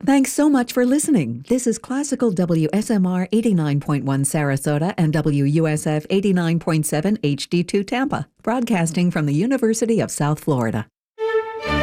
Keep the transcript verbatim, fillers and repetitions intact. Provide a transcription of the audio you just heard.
Thanks so much for listening. This is Classical W S M R eighty-nine point one Sarasota and W U S F eighty-nine point seven H D two Tampa, broadcasting from the University of South Florida.